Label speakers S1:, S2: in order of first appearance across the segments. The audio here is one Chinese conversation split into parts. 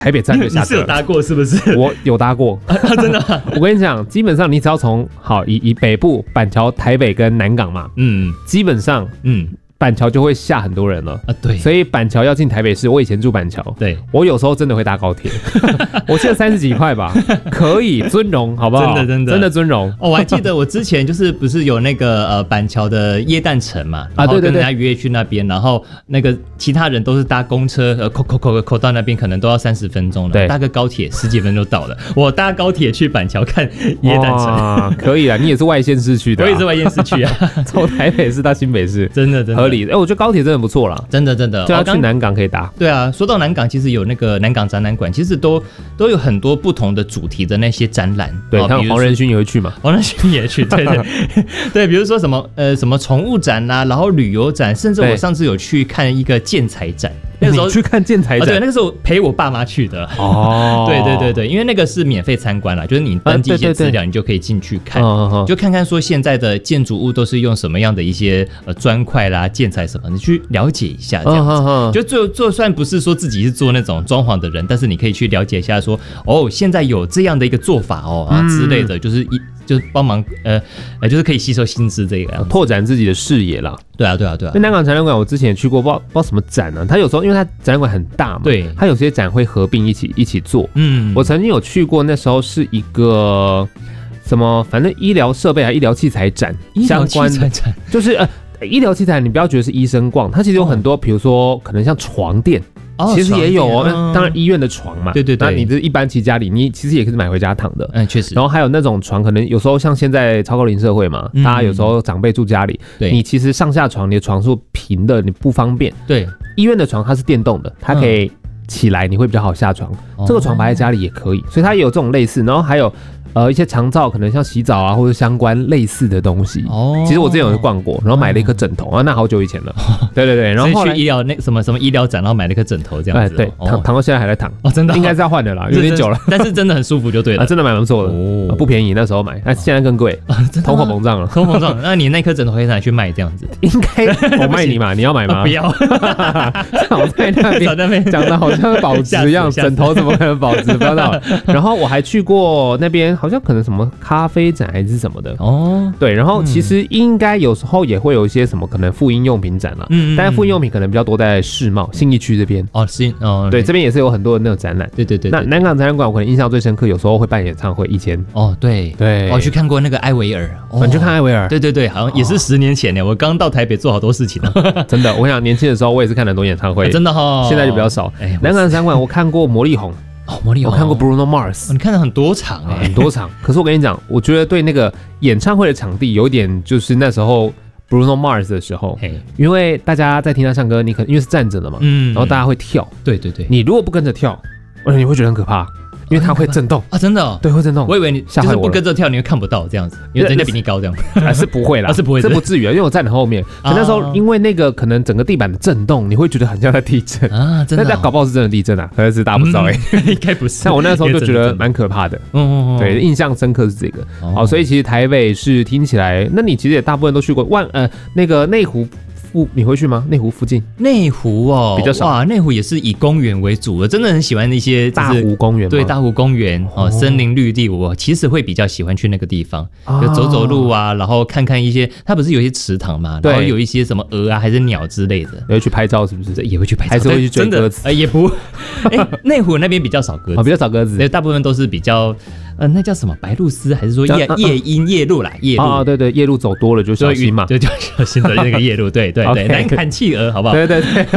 S1: 台北站就下车了。
S2: 你是有搭过是不是？
S1: 我有搭过，
S2: 真的吗？
S1: 我跟你讲，基本上你只要从以北部板桥、台北跟南港嘛，基本上板桥就会下很多人了
S2: 啊，对，
S1: 所以板桥要进台北市，我以前住板桥，
S2: 对，
S1: 我有时候真的会搭高铁，我记得30几块吧，可以尊荣，好不好？真的尊荣。
S2: 我还记得我之前就是不是有那个板桥的耶诞城嘛，然后跟人家约去那边，然后那个其他人都是搭公车，扣到那边可能都要30分钟了，
S1: 对，
S2: 搭个高铁10几分钟就到了。我搭高铁去板桥看耶诞城，
S1: 可以啊，你也是外县市去的，
S2: 我也是外县市去啊，
S1: 从台北市到新北市，
S2: 真的
S1: 合理。我觉得高铁真的不错啦，
S2: 真的。
S1: 就要去南港可以搭。
S2: 对啊，说到南港，其实有那个南港展览馆，其实都有很多不同的主题的那些展览。
S1: 对，像黄仁勋也会去嘛？
S2: 黄仁勋也去，对对，比如说什么宠物展啦，然后旅游展，甚至我上次有去看一个建材展。那个时候
S1: 你去看建材展，
S2: 对，那个时候陪我爸妈去的。哦，对，因为那个是免费参观啦，就是你登记一些资料，你就可以进去看，就看看说现在的建筑物都是用什么样的一些砖块啦、建材什么，你去了解一下这样子。就算不是说自己是做那种装潢的人，但是你可以去了解一下说，现在有这样的一个做法之类的，就是帮忙就是可以吸收新知这个，
S1: 拓展自己的视野啦。
S2: 对啊。
S1: 那南港展览馆我之前也去过，不知道什么展呢？它有时候因为它展览馆很大嘛，
S2: 对，
S1: 它有些展会合并一起做。我曾经有去过，那时候是一个什么，反正医疗设备还医疗器材展，相关的就是医疗器材，你不要觉得是医生逛，它其实有很多，比如说可能像床垫。其实也有当然医院的床嘛，
S2: 对，
S1: 那你这一般其实家里你其实也可以买回家躺的，
S2: 确实。
S1: 然后还有那种床，可能有时候像现在超高龄社会嘛，大家有时候长辈住家里，你其实上下床你的床是平的，你不方便。
S2: 对，
S1: 医院的床它是电动的，它可以起来，你会比较好下床。这个床摆在家里也可以，所以它也有这种类似，然后还有。一些长照可能像洗澡啊或者相关类似的东西。其实我之前有逛过，然后买了一颗枕头啊，那好久以前了。对，然后后来
S2: 去医疗那什么医疗展，然后买了一颗枕头这样子。
S1: 对，躺到现在还在躺。
S2: 真的，
S1: 应该是要换的啦，有点久了。
S2: 但是真的很舒服就对了。
S1: 真的蛮不错的，不便宜那时候买，那现在更贵，通货膨胀了。
S2: 通货膨胀，那你那颗枕头可以拿去卖这样子？
S1: 应该我卖你嘛？你要买吗？
S2: 不要。
S1: 少在那边讲的好像保值一样，枕头怎么可能保值？不要闹。然后我还去过那边，好像可能什么。咖啡展还是什么的对，然后其实应该有时候也会有一些什么可能妇婴用品展啦，但是妇婴用品可能比较多在世贸信义区这边对，这边也是有很多的那种展览，
S2: 对。
S1: 那南港展览馆我可能印象最深刻，有时候会办演唱会，以前
S2: 对，我去看过那个艾薇儿，
S1: 你去看艾薇儿，
S2: 对，好像也是10年前呢，我刚到台北做好多事情了，
S1: 真的，我想年轻的时候我也是看很多演唱会，
S2: 真的
S1: 现在就比较少。南港展览馆我看过魔力红。我看过 Bruno Mars，
S2: 你看了很多场
S1: 很多场。可是我跟你讲，我觉得对那个演唱会的场地有点，就是那时候 Bruno Mars 的时候，因为大家在听他唱歌，你可能因为是站着的嘛，然后大家会跳，
S2: 对，
S1: 你如果不跟着跳，你会觉得很可怕。因为它会震动
S2: 真的
S1: 对，会震动。
S2: 我以为你就是不跟着跳，你会看不到这样子，因为人家比你高这样。
S1: 是不会啦，
S2: 是不会，
S1: 这不至于啊，因为我站在后面。可那时候因为那个可能整个地板的震动，你会觉得很像在地震真的。但搞不好是真的地震啊，可是大家不知道
S2: 应该不是。
S1: 像我那时候就觉得蛮可怕的。对，印象深刻是这个。好，所以其实台北是听起来，那你其实也大部分都去过那个内湖。你会去吗？内湖附近？
S2: 内湖比较少。哇，内湖也是以公园为主的，真的很喜欢那些
S1: 大湖公园。
S2: 对，大湖公园森林绿地，我其实会比较喜欢去那个地方，就走走路啊，然后看看一些，它不是有一些池塘嘛，然后有一些什么鹅啊还是鸟之类的，
S1: 也会去拍照是不是？
S2: 也会去拍照，
S1: 还是会去追鸽子？
S2: 也不，内湖那边比较少鸽子，
S1: 比较少鸽子，
S2: 对，大部分都是比较。那叫什么白鹭鸶，还是说夜莺夜鹭啦？夜鹭
S1: 对，夜鹭走多了就小心嘛，
S2: 就叫小心的那个夜鹭，对，难砍企鹅，好不好？
S1: 对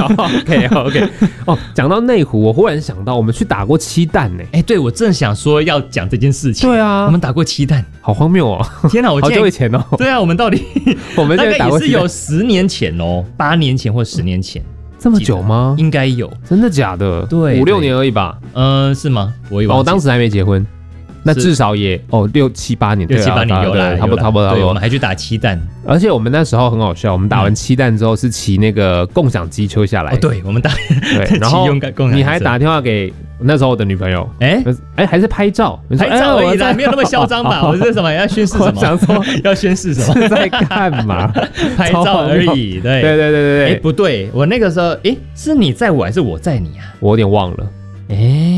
S1: ，OK。讲到内湖，我忽然想到，我们去打过鸡蛋呢。
S2: 对，我正想说要讲这件事情。
S1: 对啊，
S2: 我们打过鸡蛋，
S1: 好荒谬哦！
S2: 天哪，
S1: 好久以前哦。
S2: 对啊，我们到底
S1: 我们大概
S2: 也是有10年前8年前或10年前。
S1: 这么久吗？
S2: 应该有，
S1: 真的假的？
S2: 对
S1: ，5、6年而已吧。
S2: 是吗？
S1: 我当时还没结婚。那至少也6、7、8年，6、7、8年有啦，差不多。
S2: 对，我们还去打鸡蛋，
S1: 而且我们那时候很好笑，我们打完鸡蛋之后是骑那个共享机车下来。
S2: 对，我们打
S1: 对，然后你还打电话给那时候我的女朋友，还是拍照
S2: 而已啦，没有那么嚣张吧？我是什么要宣示什么？
S1: 想说
S2: 要宣示什么？
S1: 是在干嘛？
S2: 拍照而已。
S1: 对。
S2: 不对，我那个时候，是你载我还是我载你啊？
S1: 我有点忘了。